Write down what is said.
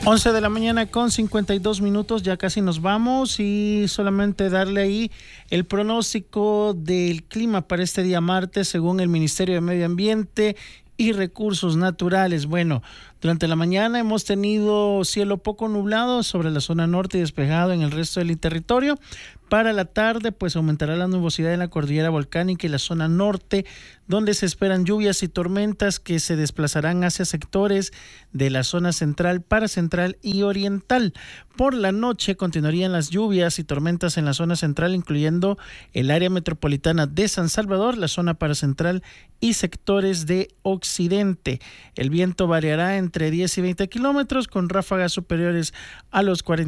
11 de la mañana con 52 minutos, ya casi nos vamos y solamente darle ahí el pronóstico del clima para este día martes según el Ministerio de Medio Ambiente y Recursos Naturales. Bueno, durante la mañana hemos tenido cielo poco nublado sobre la zona norte y despejado en el resto del territorio. Para la tarde, pues aumentará la nubosidad en la cordillera volcánica y la zona norte, donde se esperan lluvias y tormentas que se desplazarán hacia sectores de la zona central, paracentral y oriental. Por la noche continuarían las lluvias y tormentas en la zona central, incluyendo el área metropolitana de San Salvador, la zona paracentral y sectores de occidente. El viento variará entre 10 y 20 kilómetros, con ráfagas superiores a los 40